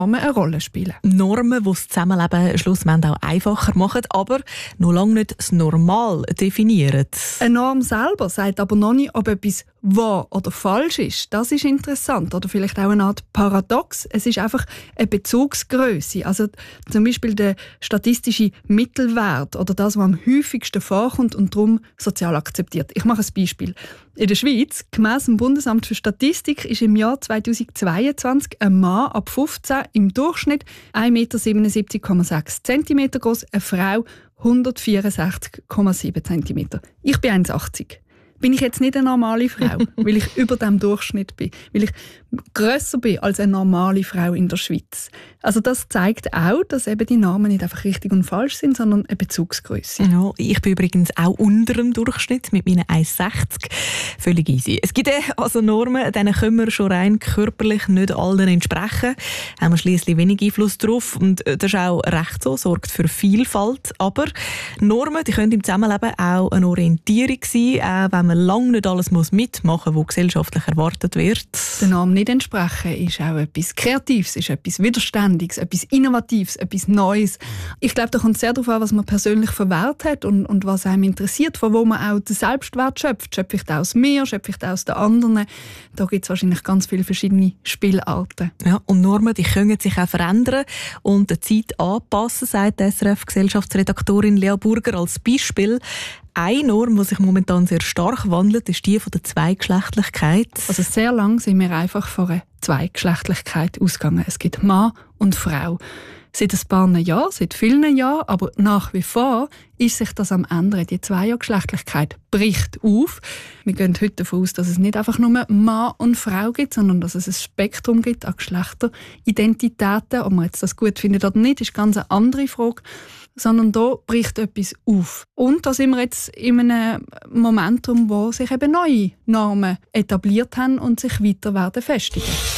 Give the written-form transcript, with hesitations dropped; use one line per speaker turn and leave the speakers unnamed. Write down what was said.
eine Rolle spielen.
Normen, die das Zusammenleben schlussendlich auch einfacher machen, aber noch lange nicht das Normal definieren.
Eine Norm selber sagt aber noch nicht, ob etwas wahr oder falsch ist. Das ist interessant oder vielleicht auch eine Art Paradox. Es ist einfach eine Bezugsgröße. Also zum Beispiel der statistische Mittelwert oder das, was am häufigsten vorkommt und darum sozial akzeptiert. Ich mache ein Beispiel. In der Schweiz, gemäss dem Bundesamt für Statistik, ist im Jahr 2022 ein Mann ab 15 im Durchschnitt 1,77,6 cm groß, eine Frau 164,7 cm. Ich bin 1,80. Bin ich jetzt nicht eine normale Frau, weil ich über dem Durchschnitt bin, weil ich grösser bin als eine normale Frau in der Schweiz. Also das zeigt auch, dass eben die Normen nicht einfach richtig und falsch sind, sondern eine Bezugsgröße.
Ja, ich bin übrigens auch unter dem Durchschnitt mit meinen 1,60. Völlig easy. Es gibt also Normen, denen können wir schon rein körperlich nicht allen entsprechen. Haben wir schliesslich wenig Einfluss drauf und das ist auch recht so, sorgt für Vielfalt. Aber Normen, die können im Zusammenleben auch eine Orientierung sein, auch wenn man lange nicht alles mitmachen muss, was gesellschaftlich erwartet wird.
Der Norm nicht entsprechen ist auch etwas Kreatives, ist etwas Widerständiges, etwas Innovatives, etwas Neues. Ich glaube, da kommt sehr darauf an, was man persönlich für Wert hat und was einem interessiert, von wo man auch den Selbstwert schöpft. Schöpfe ich den aus mir, schöpfe ich den aus den anderen? Da gibt es wahrscheinlich ganz viele verschiedene Spielarten.
Ja, und Normen, die können sich auch verändern und der Zeit anpassen, sagt die SRF-Gesellschaftsredaktorin Lea Burger als Beispiel. Eine Norm, die sich momentan sehr stark wandelt, ist die von der Zweigeschlechtlichkeit.
Also sehr lange sind wir einfach von einer Zweigeschlechtlichkeit ausgegangen. Es gibt Mann und Frau. Seit ein paar Jahren, seit vielen Jahren, aber nach wie vor ist sich das am ändern. Die Zweiergeschlechtlichkeit bricht auf. Wir gehen heute davon aus, dass es nicht einfach nur Mann und Frau gibt, sondern dass es ein Spektrum gibt an Geschlechteridentitäten. Ob man jetzt das gut findet oder nicht, ist ganz eine andere Frage. Sondern da bricht etwas auf. Und da sind wir jetzt in einem Momentum, wo sich eben neue Normen etabliert haben und sich weiter werden festigen.